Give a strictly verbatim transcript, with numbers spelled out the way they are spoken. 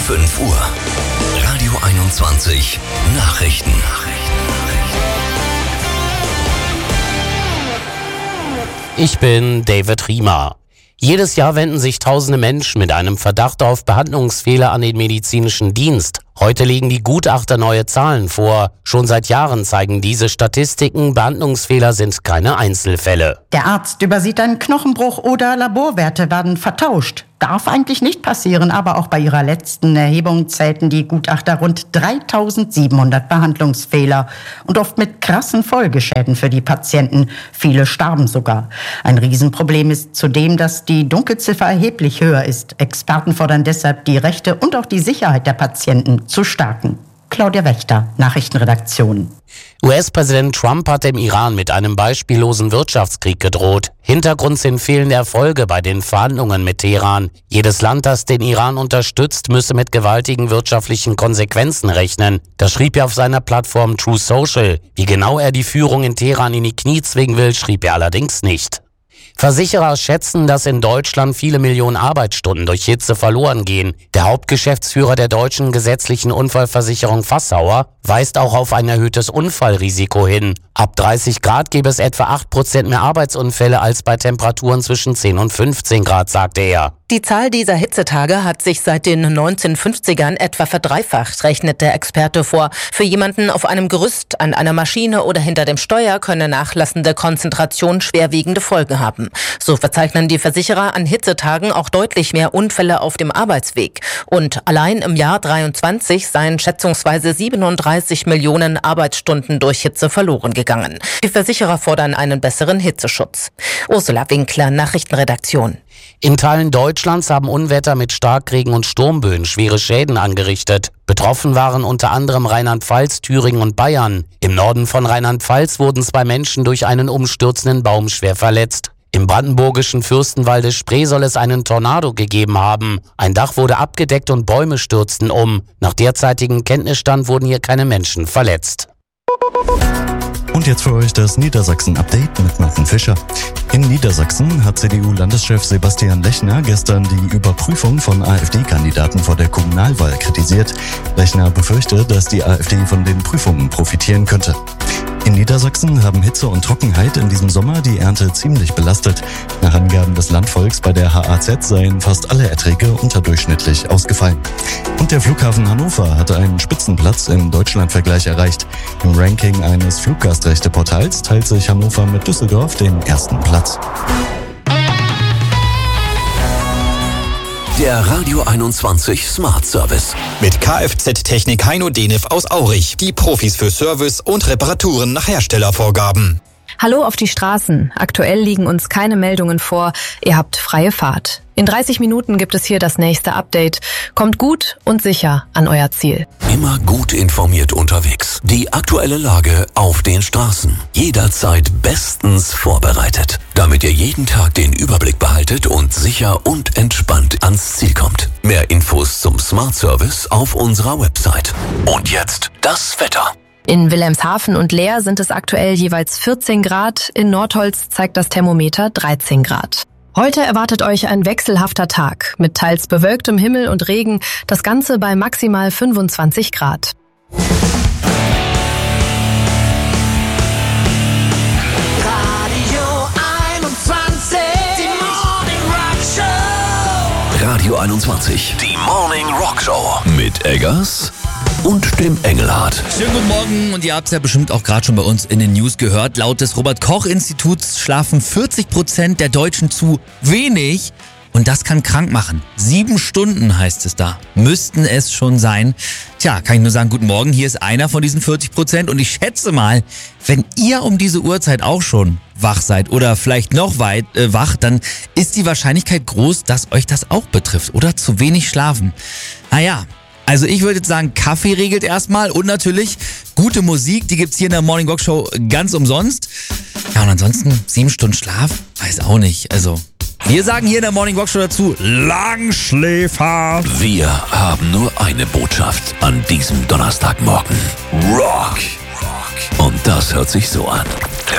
fünf Uhr. Radio einundzwanzig Nachrichten. Ich bin David Riemer. Jedes Jahr wenden sich tausende Menschen mit einem Verdacht auf Behandlungsfehler an den medizinischen Dienst. Heute legen die Gutachter neue Zahlen vor. Schon seit Jahren zeigen diese Statistiken, Behandlungsfehler sind keine Einzelfälle. Der Arzt übersieht einen Knochenbruch oder Laborwerte werden vertauscht. Darf eigentlich nicht passieren, aber auch bei ihrer letzten Erhebung zählten die Gutachter rund dreitausendsiebenhundert Behandlungsfehler und oft mit krassen Folgeschäden für die Patienten. Viele starben sogar. Ein Riesenproblem ist zudem, dass die Dunkelziffer erheblich höher ist. Experten fordern deshalb, die Rechte und auch die Sicherheit der Patienten zu stärken. Claudia Wächter, Nachrichtenredaktion. U S-Präsident Trump hat dem Iran mit einem beispiellosen Wirtschaftskrieg gedroht. Hintergrund sind fehlende Erfolge bei den Verhandlungen mit Teheran. Jedes Land, das den Iran unterstützt, müsse mit gewaltigen wirtschaftlichen Konsequenzen rechnen. Das schrieb er auf seiner Plattform True Social. Wie genau er die Führung in Teheran in die Knie zwingen will, schrieb er allerdings nicht. Versicherer schätzen, dass in Deutschland viele Millionen Arbeitsstunden durch Hitze verloren gehen. Der Hauptgeschäftsführer der deutschen gesetzlichen Unfallversicherung Fassauer weist auch auf ein erhöhtes Unfallrisiko hin. Ab dreißig Grad gäbe es etwa acht Prozent mehr Arbeitsunfälle als bei Temperaturen zwischen zehn und fünfzehn Grad, sagte er. Die Zahl dieser Hitzetage hat sich seit den neunzehnhundertfünfzigern etwa verdreifacht, rechnet der Experte vor. Für jemanden auf einem Gerüst, an einer Maschine oder hinter dem Steuer könne nachlassende Konzentration schwerwiegende Folgen haben. So verzeichnen die Versicherer an Hitzetagen auch deutlich mehr Unfälle auf dem Arbeitsweg. Und allein im Jahr dreiundzwanzig seien schätzungsweise siebenunddreißig Millionen Arbeitsstunden durch Hitze verloren gegangen. Die Versicherer fordern einen besseren Hitzeschutz. Ursula Winkler, Nachrichtenredaktion. In Teilen Deutschlands haben Unwetter mit Starkregen und Sturmböen schwere Schäden angerichtet. Betroffen waren unter anderem Rheinland-Pfalz, Thüringen und Bayern. Im Norden von Rheinland-Pfalz wurden zwei Menschen durch einen umstürzenden Baum schwer verletzt. Im brandenburgischen Fürstenwalde Spree soll es einen Tornado gegeben haben. Ein Dach wurde abgedeckt und Bäume stürzten um. Nach derzeitigem Kenntnisstand wurden hier keine Menschen verletzt. Und jetzt für euch das Niedersachsen-Update mit Martin Fischer. In Niedersachsen hat C D U-Landeschef Sebastian Lechner gestern die Überprüfung von AfD-Kandidaten vor der Kommunalwahl kritisiert. Lechner befürchtet, dass die AfD von den Prüfungen profitieren könnte. In Niedersachsen haben Hitze und Trockenheit in diesem Sommer die Ernte ziemlich belastet. Nach Angaben des Landvolks bei der H A Z seien fast alle Erträge unterdurchschnittlich ausgefallen. Und der Flughafen Hannover hatte einen Spitzenplatz im Deutschlandvergleich erreicht. Im Ranking eines Fluggastrechteportals teilt sich Hannover mit Düsseldorf den ersten Platz. Der Radio einundzwanzig Smart Service. Mit Kfz-Technik Heino Denef aus Aurich. Die Profis für Service und Reparaturen nach Herstellervorgaben. Hallo auf die Straßen. Aktuell liegen uns keine Meldungen vor. Ihr habt freie Fahrt. In dreißig Minuten gibt es hier das nächste Update. Kommt gut und sicher an euer Ziel. Immer gut informiert unterwegs. Die aktuelle Lage auf den Straßen. Jederzeit bestens vorbereitet. Damit ihr jeden Tag den Überblick behaltet und sicher und entspannt ans Ziel kommt. Mehr Infos zum Smart Service auf unserer Website. Und jetzt das Wetter. In Wilhelmshaven und Leer sind es aktuell jeweils vierzehn Grad. In Nordholz zeigt das Thermometer dreizehn Grad. Heute erwartet euch ein wechselhafter Tag mit teils bewölktem Himmel und Regen. Das Ganze bei maximal fünfundzwanzig Grad. Radio einundzwanzig, die Morning Rock Show. Radio einundzwanzig, die Morning Rock Show. Mit Eggers und dem Engelhardt. Schönen guten Morgen und ihr habt es ja bestimmt auch gerade schon bei uns in den News gehört. Laut des Robert-Koch-Instituts schlafen vierzig Prozent der Deutschen zu wenig und das kann krank machen. Sieben Stunden heißt es da. Müssten es schon sein. Tja, kann ich nur sagen, guten Morgen, hier ist einer von diesen vierzig Prozent und ich schätze mal, wenn ihr um diese Uhrzeit auch schon wach seid oder vielleicht noch weit äh, wach, dann ist die Wahrscheinlichkeit groß, dass euch das auch betrifft oder zu wenig schlafen. Naja, also ich würde jetzt sagen, Kaffee regelt erstmal und natürlich gute Musik, die gibt's hier in der Morning Rock Show ganz umsonst. Ja, und ansonsten sieben Stunden Schlaf, weiß auch nicht. Also wir sagen hier in der Morning Rock Show dazu, Langschläfer. Wir haben nur eine Botschaft an diesem Donnerstagmorgen. Rock. Und das hört sich so an.